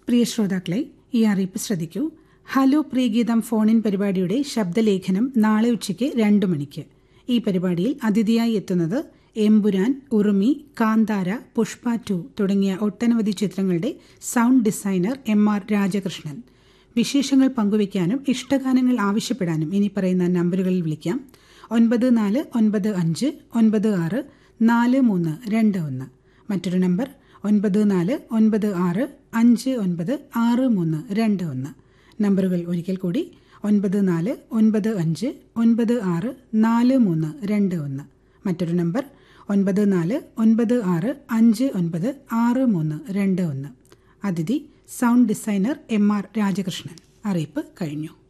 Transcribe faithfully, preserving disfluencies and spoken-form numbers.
പ്രിയ ശ്രോതാക്കളെ, ഈ അറിയിപ്പ് ശ്രദ്ധിക്കൂ. ഹലോ പ്രിയഗീതം ഫോണിൻ പരിപാടിയുടെ ശബ്ദലേഖനം നാളെ ഉച്ചയ്ക്ക് രണ്ടു മണിക്ക്. ഈ പരിപാടിയിൽ അതിഥിയായി എത്തുന്നത് എമ്പുരാൻ, ഉറുമി, കാന്താര, പുഷ്പ ടു തുടങ്ങിയ ഒട്ടനവധി ചിത്രങ്ങളുടെ sound designer M R Rajakrishnan. വിശേഷങ്ങൾ പങ്കുവയ്ക്കാനും ഇഷ്ടഗാനങ്ങൾ ആവശ്യപ്പെടാനും ഇനി പറയുന്ന നമ്പറുകളിൽ വിളിക്കാം. ഒൻപത് നാല് ഒൻപത് അഞ്ച് ഒൻപത് ആറ് നാല് മൂന്ന് രണ്ട് ഒന്ന്. മറ്റൊരു നമ്പർ ഒൻപത് നാല് ഒൻപത് ആറ് അഞ്ച് ഒൻപത് ആറ് മൂന്ന് രണ്ട് ഒന്ന്. നമ്പറുകൾ ഒരിക്കൽ കൂടി: ഒൻപത് നാല് ഒൻപത് അഞ്ച് ഒൻപത് ആറ് നാല് മൂന്ന് രണ്ട് ഒന്ന്. മറ്റൊരു നമ്പർ ഒൻപത് നാല് ഒൻപത് ആറ് അഞ്ച് ഒൻപത് ആറ് മൂന്ന് രണ്ട് ഒന്ന്. അതിഥി sound designer M R Rajakrishnan. അറിയിപ്പ് കഴിഞ്ഞു.